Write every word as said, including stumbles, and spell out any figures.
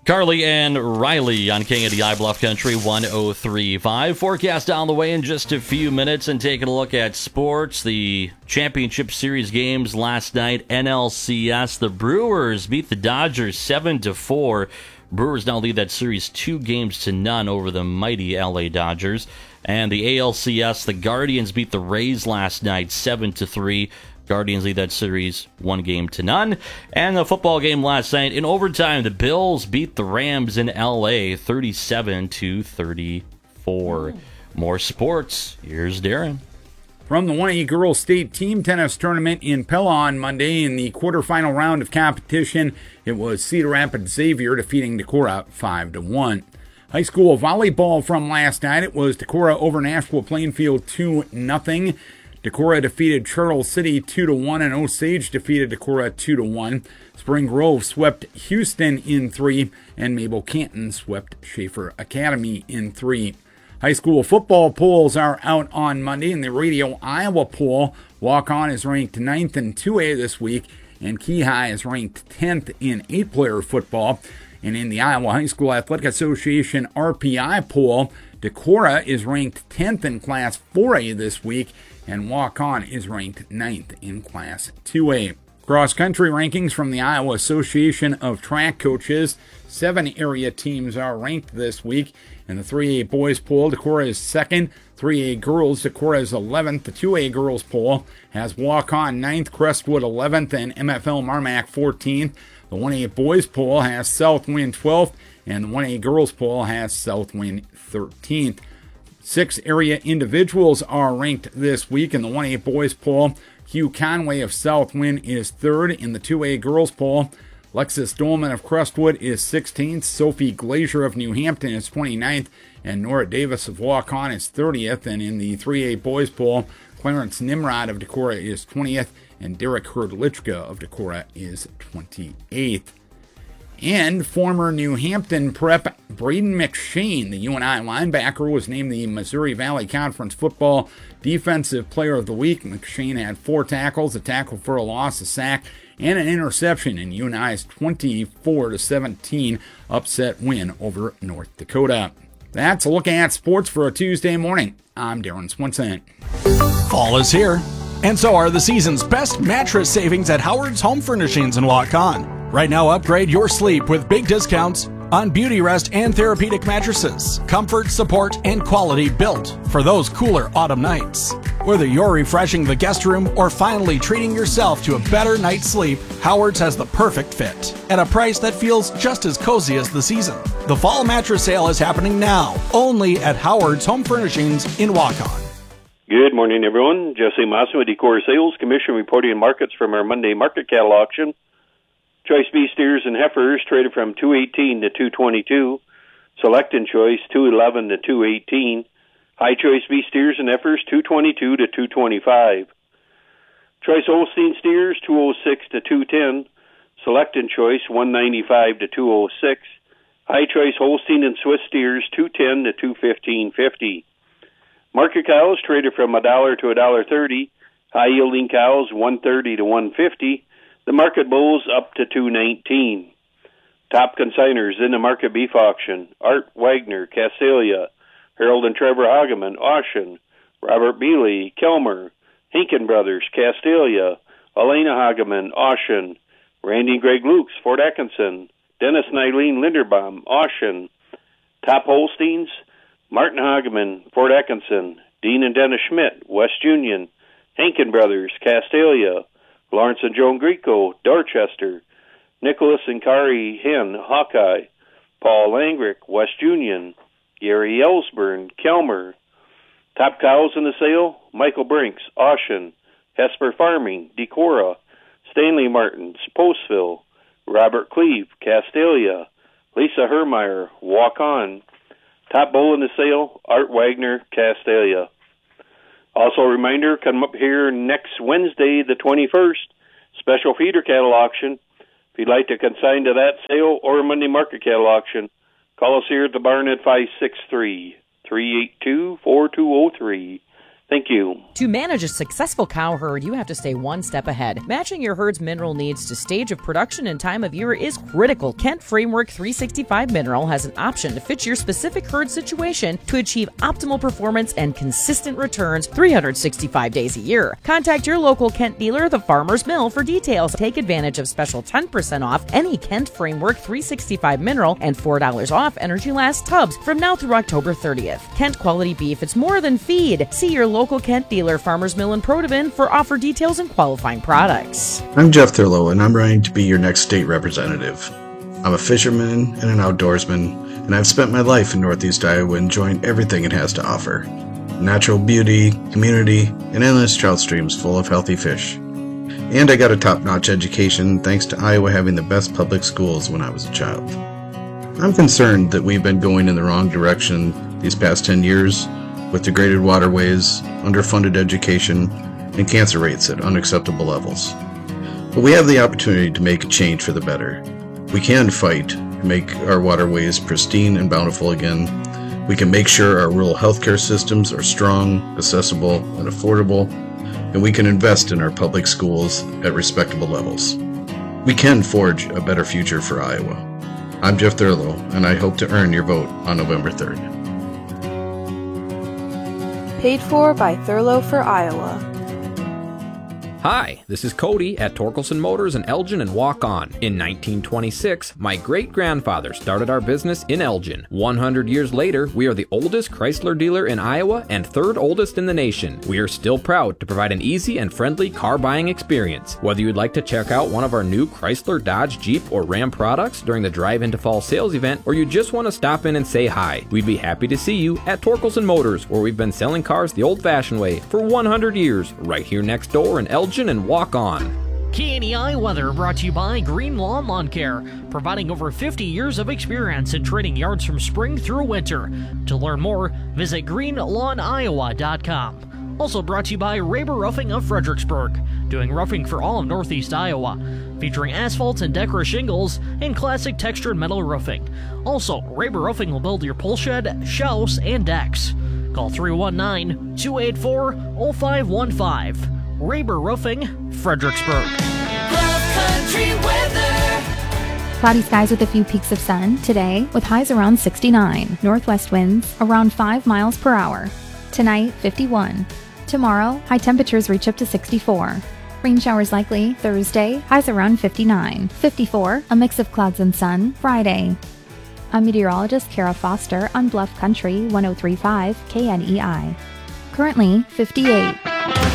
Carly and Riley on King of the I Bluff Country one oh three point five. Forecast down the way in just a few minutes, and taking a look at sports. The championship series games last night, N L C S. The Brewers beat the Dodgers seven to four. Brewers now lead that series two games to none over the mighty L A Dodgers. And the A L C S, the Guardians beat the Rays last night seven to three. Guardians lead that series one game to none. And the football game last night, in overtime, the Bills beat the Rams in L A thirty-seven to thirty-four. Oh. More sports. Here's Darren. From the one A Girls State Team Tennis Tournament in Pella on Monday, in the quarterfinal round of competition, it was Cedar Rapids Xavier defeating Decorah five to one. High school volleyball from last night, it was Decorah over Nashville Plainfield two nothing. Decorah defeated Charles City two to one, and Osage defeated Decorah two to one. Spring Grove swept Houston in three, and Mabel Canton swept Schaefer Academy in three. High school football polls are out on Monday. In the Radio Iowa poll, Walk-On is ranked ninth in two A this week, and Key High is ranked tenth in eight-player football. And in the Iowa High School Athletic Association R P I poll, Decorah is ranked tenth in Class four A this week, and Walk-On is ranked ninth in Class two A. Cross-country rankings from the Iowa Association of Track Coaches. Seven area teams are ranked this week. In the three A boys poll, Decorah is second. three A girls, Decorah is eleventh. The two A girls poll has Walk-On ninth, Crestwood eleventh, and M F L Marmac fourteenth. The one A boys poll has Southwind twelfth, and the one A girls poll has Southwind thirteenth. Six area individuals are ranked this week. In the one A boys poll, Hugh Conway of Southwind is third. In the two A girls poll, Lexus Dolman of Crestwood is sixteenth. Sophie Glazier of New Hampton is twenty-ninth. And Nora Davis of Walk-On is thirtieth. And in the three A boys poll, Clarence Nimrod of Decorah is twentieth. And Derek Hurdlichka of Decorah is twenty-eighth. And former New Hampton prep Braden McShane, the U N I linebacker, was named the Missouri Valley Conference Football Defensive Player of the Week. McShane had four tackles, a tackle for a loss, a sack, and an interception in U N I's twenty-four to seventeen upset win over North Dakota. That's a look at sports for a Tuesday morning. I'm Darren Swenson. Fall is here, and so are the season's best mattress savings at Howard's Home Furnishings in Walk-On. Right now, upgrade your sleep with big discounts on Beauty Rest and Therapeutic mattresses. Comfort, support, and quality built for those cooler autumn nights. Whether you're refreshing the guest room or finally treating yourself to a better night's sleep, Howard's has the perfect fit at a price that feels just as cozy as the season. The fall mattress sale is happening now, only at Howard's Home Furnishings in Walk-On. Good morning, everyone. Jesse Massa with Decor Sales Commission reporting markets from our Monday market cattle auction. Choice beef steers and heifers traded from two eighteen to two twenty-two. Select and choice two eleven to two eighteen. High choice beef steers and heifers two twenty-two to two twenty-five. Choice Holstein steers two oh six to two ten. Select and choice one ninety-five to two oh six. High choice Holstein and Swiss steers two ten to two fifteen fifty. Market cows traded from a dollar to a dollar thirty. High yielding cows one thirty to one fifty. The market bulls up to two nineteen. Top consigners in the market beef auction: Art Wagner, Castalia, Harold and Trevor Hageman, Austin, Robert Bealey, Kelmer, Hinken Brothers, Castalia, Elena Hageman, Austin, Randy and Greg Lukes, Fort Atkinson, Dennis and Eileen Linderbaum, Austin. Top Holsteins: Martin Hageman, Fort Atkinson, Dean and Dennis Schmidt, West Union, Hinken Brothers, Castalia, Lawrence and Joan Greco, Dorchester, Nicholas and Kari Hen, Hawkeye, Paul Langrick, West Union, Gary Ellsburn, Kelmer. Top cows in the sale: Michael Brinks, Austin, Hesper Farming, Decorah, Stanley Martins, Postville, Robert Cleve, Castalia, Lisa Hermeyer, Walk-On. Top bull in the sale: Art Wagner, Castalia. Also a reminder, come up here next Wednesday, the twenty-first, special feeder cattle auction. If you'd like to consign to that sale or Monday market cattle auction, call us here at the barn at five six three, three eight two, four two zero three. Thank you. To manage a successful cow herd, you have to stay one step ahead. Matching your herd's mineral needs to stage of production and time of year is critical. Kent Framework three sixty-five Mineral has an option to fit your specific herd situation to achieve optimal performance and consistent returns three hundred sixty-five days a year. Contact your local Kent dealer, the Farmer's Mill, for details. Take advantage of special ten percent off any Kent Framework three sixty-five Mineral and four dollars off Energy Last tubs from now through October thirtieth. Kent quality beef, it's more than feed. See your local Kent dealer, Farmer's Mill in Protivin, for offer details and qualifying products. I'm Jeff Thurlow, and I'm running to be your next state representative. I'm a fisherman and an outdoorsman, and I've spent my life in Northeast Iowa enjoying everything it has to offer. Natural beauty, community, and endless trout streams full of healthy fish. And I got a top-notch education thanks to Iowa having the best public schools when I was a child. I'm concerned that we've been going in the wrong direction these past ten years with degraded waterways, underfunded education, and cancer rates at unacceptable levels. But we have the opportunity to make a change for the better. We can fight to make our waterways pristine and bountiful again. We can make sure our rural healthcare systems are strong, accessible, and affordable, and we can invest in our public schools at respectable levels. We can forge a better future for Iowa. I'm Jeff Thurlow, and I hope to earn your vote on November third. Paid for by Thurlow for Iowa. Hi, this is Cody at Torkelson Motors in Elgin and Walk-On. In nineteen twenty-six, my great-grandfather started our business in Elgin. one hundred years later, we are the oldest Chrysler dealer in Iowa and third oldest in the nation. We are still proud to provide an easy and friendly car buying experience. Whether you'd like to check out one of our new Chrysler, Dodge, Jeep, or Ram products during the Drive Into Fall sales event, or you just want to stop in and say hi, we'd be happy to see you at Torkelson Motors, where we've been selling cars the old-fashioned way for one hundred years, right here next door in Elgin and Walk On. K N E I weather brought to you by Green Lawn Lawn Care, providing over fifty years of experience in treating yards from spring through winter. To learn more, visit green lawn iowa dot com. Also brought to you by Raber Roofing of Fredericksburg, doing roofing for all of Northeast Iowa, featuring asphalt and Decra shingles and classic textured metal roofing. Also, Raber Roofing will build your pole shed, shelves, and decks. Call three one nine, two eight four, zero five one five. Raber Roofing, Fredericksburg. Bluff Country weather. Cloudy skies with a few peaks of sun today, with highs around sixty-nine. Northwest winds around five miles per hour. Tonight, fifty-one. Tomorrow, high temperatures reach up to sixty-four. Rain showers likely Thursday, highs around fifty-nine. fifty-four, a mix of clouds and sun Friday. I'm meteorologist Kara Foster on Bluff Country one oh three point five K N E I. Currently, fifty-eight.